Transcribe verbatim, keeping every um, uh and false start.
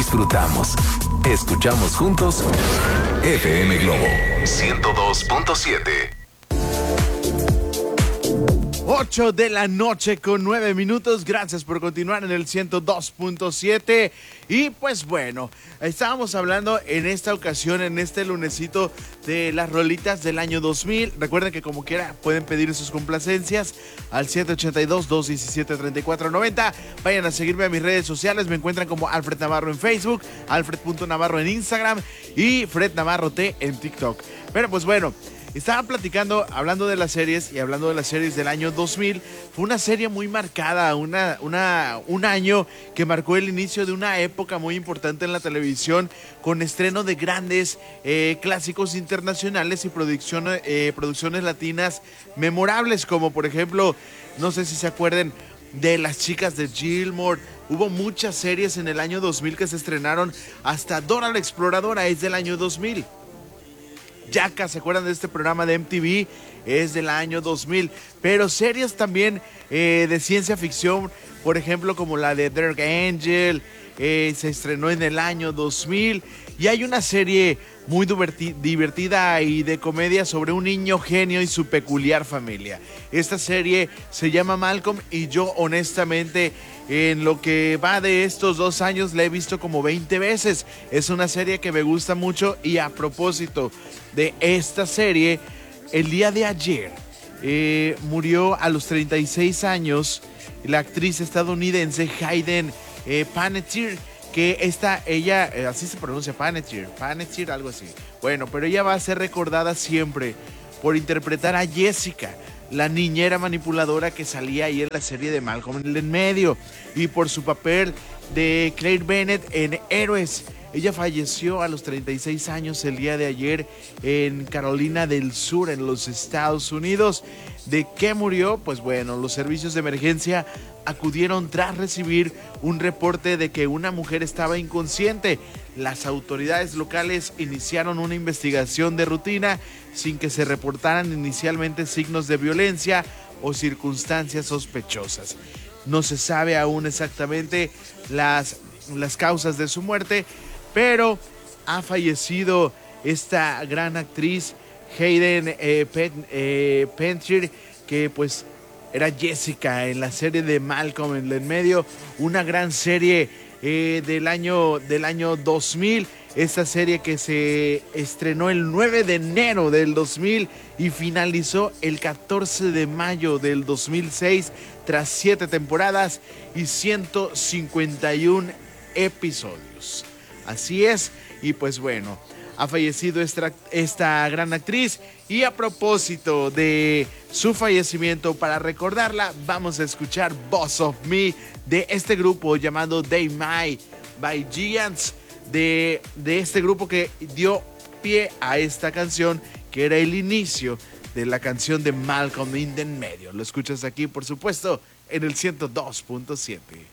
disfrutamos. Escuchamos juntos F M Globo ciento dos punto siete. ocho de la noche con nueve minutos. Gracias por continuar en el ciento dos punto siete. Y pues bueno, estábamos hablando en esta ocasión, en este lunesito, de las rolitas del año dos mil. Recuerden que como quiera pueden pedir sus complacencias al siete ochenta y dos, dos diecisiete, treinta y cuatro noventa. Vayan a seguirme a mis redes sociales. Me encuentran como Alfred Navarro en Facebook, alfred punto navarro en Instagram y Fred Navarro T en TikTok. Pero pues bueno, estaba platicando, hablando de las series y hablando de las series del año dos mil. Fue una serie muy marcada, una, una, un año que marcó el inicio de una época muy importante en la televisión, con estreno de grandes eh, clásicos internacionales y producciones, eh, producciones latinas memorables, como por ejemplo, no sé si se acuerden de Las Chicas de Gilmore. Hubo muchas series en el año dos mil que se estrenaron, hasta Dora la Exploradora es del año dos mil. Jackass, ¿se acuerdan de este programa de M T V? Es del año dos mil. Pero series también eh, de ciencia ficción, por ejemplo, como la de Dark Angel, eh, se estrenó en el año dos mil. Y hay una serie muy diverti- divertida y de comedia sobre un niño genio y su peculiar familia. Esta serie se llama Malcolm y yo honestamente, en lo que va de estos dos años, la he visto como veinte veces. Es una serie que me gusta mucho. Y a propósito de esta serie, el día de ayer eh, murió a los treinta y seis años la actriz estadounidense Hayden eh, Panettiere, que esta, ella, eh, así se pronuncia, Panettiere, Panettiere, algo así. Bueno, pero ella va a ser recordada siempre por interpretar a Jessica, la niñera manipuladora que salía ahí en la serie de Malcolm en el medio, y por su papel de Claire Bennett en Héroes. Ella falleció a los treinta y seis años el día de ayer en Carolina del Sur, en los Estados Unidos. ¿De qué murió? Pues bueno, los servicios de emergencia acudieron tras recibir un reporte de que una mujer estaba inconsciente. Las autoridades locales iniciaron una investigación de rutina sin que se reportaran inicialmente signos de violencia o circunstancias sospechosas. No se sabe aún exactamente las, las causas de su muerte, pero ha fallecido esta gran actriz Hayden eh, Pen, eh, Panettiere, que pues era Jessica en la serie de Malcolm en el medio, una gran serie eh, del año del año dos mil. Esta serie que se estrenó el nueve de enero del dos mil y finalizó el catorce de mayo del dos mil seis, tras siete temporadas y ciento cincuenta y uno episodios. Así es, y pues bueno, ha fallecido esta, esta gran actriz. Y a propósito de su fallecimiento, para recordarla, vamos a escuchar Boss of Me de este grupo llamado They Might by Giants, de, de este grupo que dio pie a esta canción, que era el inicio de la canción de Malcolm in the Medio. Lo escuchas aquí, por supuesto, en el ciento dos punto siete.